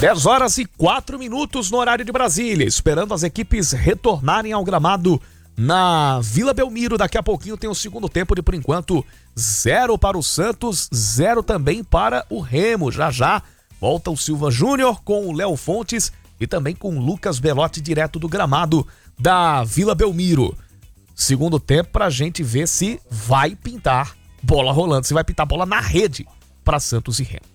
10h04 no horário de Brasília, esperando as equipes retornarem ao gramado na Vila Belmiro. Daqui a pouquinho tem o segundo tempo de, por enquanto, 0 para o Santos, 0 também para o Remo. Já já volta o Silva Júnior com o Léo Fontes e também com o Lucas Belotti, direto do gramado da Vila Belmiro. Segundo tempo pra gente ver se vai pintar bola rolando, se vai pintar bola na rede para Santos e Remo.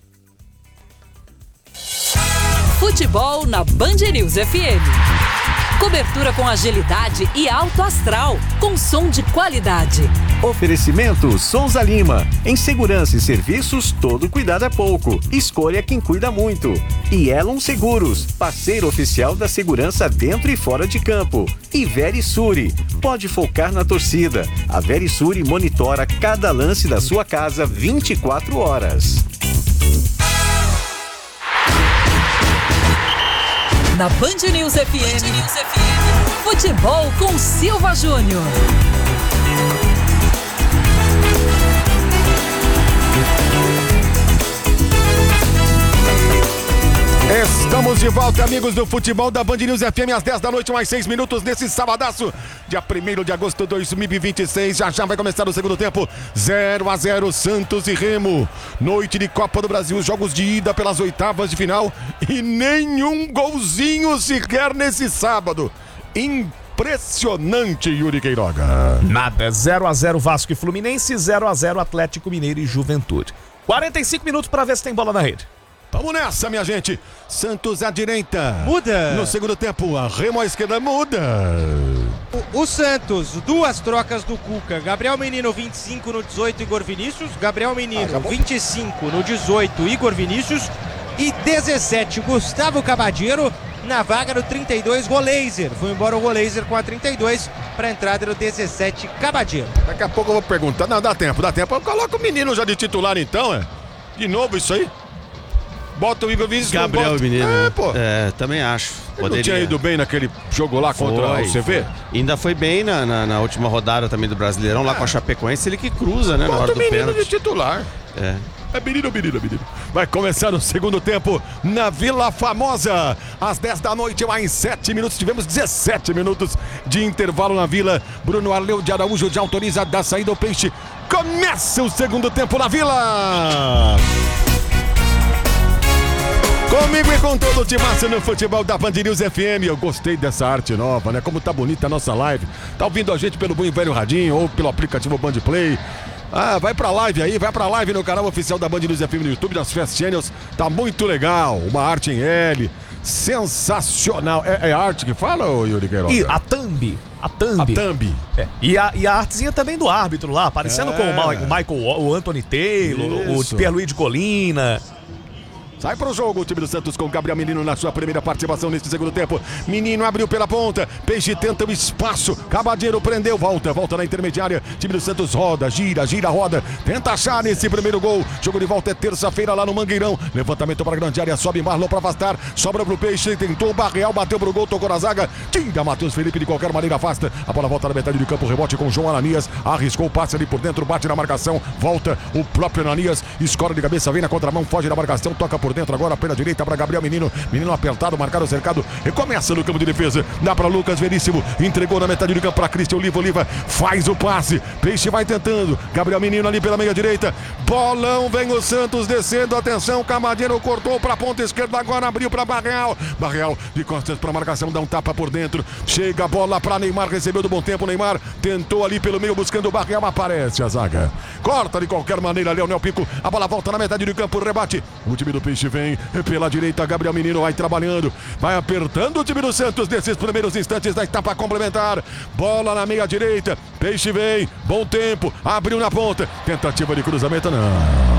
Futebol na Band News FM. Cobertura com agilidade e alto astral, com som de qualidade. Oferecimento Souza Lima. Em segurança e serviços, todo cuidado é pouco. Escolha quem cuida muito. E Elon Seguros, parceiro oficial da segurança dentro e fora de campo. E Verisure, pode focar na torcida. A Verisure monitora cada lance da sua casa 24 horas. Na Band News FM, futebol com Silva Júnior. Estamos de volta, amigos do futebol da Band News FM, às 10 da noite, mais 6 minutos, nesse sabadaço, dia 1º de agosto de 2026. Já vai começar o segundo tempo, 0-0, Santos e Remo. Noite de Copa do Brasil, jogos de ida pelas oitavas de final e nenhum golzinho sequer nesse sábado. Impressionante, Yuri Queiroga. Nada, 0-0 Vasco e Fluminense, 0-0 Atlético Mineiro e Juventude. 45 minutos para ver se tem bola na rede. Vamos nessa, minha gente. Santos à direita. Muda. No segundo tempo, a Remo à esquerda muda. O Santos, duas trocas do Cuca. Gabriel Menino, 25 no 18, Igor Vinícius. Gabriel Menino, 25 no 18, Igor Vinícius. E 17, Gustavo Cabadeiro. Na vaga do 32, Goleiser. Foi embora o Goleiser com a 32 para a entrada do 17, Cabadeiro. Daqui a pouco eu vou perguntar. Não, dá tempo. Eu coloco o menino já de titular então, é? De novo isso aí? Bota o Igor Vinícius. Gabriel Menino. Pô. Também acho. Ele não tinha ido bem naquele jogo lá contra o CV? Ainda foi bem na última rodada também do Brasileirão, lá com a Chapecoense, ele que cruza, né, na hora do pênalti. De titular. É menino. Vai começar o segundo tempo na Vila Famosa. Às 10 da noite, mais 7 minutos. Tivemos 17 minutos de intervalo na Vila. Bruno Arleu de Araújo já autoriza da saída ao Peixe. Começa o segundo tempo na Vila. Comigo e com todo o timaço no futebol da Band News FM. Eu gostei dessa arte nova, né? Como tá bonita a nossa live. Tá ouvindo a gente pelo bom e velho radinho ou pelo aplicativo Band Play. Vai pra live aí, vai pra live no canal oficial da Band News FM no YouTube, das Fast Channels. Tá muito legal, uma arte em L, sensacional. É arte que fala, ô Yuri Queiroga? E a thumb. E a artezinha também do árbitro lá, aparecendo com o Anthony Taylor, o Pierluigi Colina. Sai pro jogo o time do Santos com Gabriel Menino na sua primeira participação neste segundo tempo. Menino abriu pela ponta, Peixe tenta o espaço, Cabadeiro prendeu, volta na intermediária. Time do Santos roda, gira, roda, tenta achar nesse primeiro gol. Jogo de volta é terça-feira lá no Mangueirão. Levantamento para a grande área, sobe Marlon para afastar, sobra pro Peixe, tentou o Barreal, bateu pro gol, tocou na zaga, tira Matheus Felipe, de qualquer maneira afasta. A bola volta na metade do campo, rebote com João Ananias, arriscou o passe ali por dentro, bate na marcação, volta o próprio Ananias, escora de cabeça, vem na contramão, foge da marcação, toca por dentro agora, pela direita para Gabriel Menino. Menino apertado, marcado o cercado. Recomeça no campo de defesa. Dá para Lucas Veríssimo. Entregou na metade do campo para Cristian Oliva. Faz o passe. Peixe vai tentando. Gabriel Menino ali pela meia direita. Bolão, vem o Santos descendo. Atenção, Cabadeiro cortou para a ponta esquerda. Agora abriu para Barreal. Barreal de costas para marcação. Dá um tapa por dentro. Chega a bola para Neymar. Recebeu do bom tempo. Neymar tentou ali pelo meio buscando o Barreal. Aparece a zaga. Corta de qualquer maneira. Leonel Pico. A bola volta na metade do campo. Rebate. O time do Peixe vem pela direita, Gabriel Menino vai trabalhando, vai apertando o time do Santos nesses primeiros instantes da etapa complementar. Bola na meia direita, Peixe vem, bom tempo, abriu na ponta, tentativa de cruzamento, não.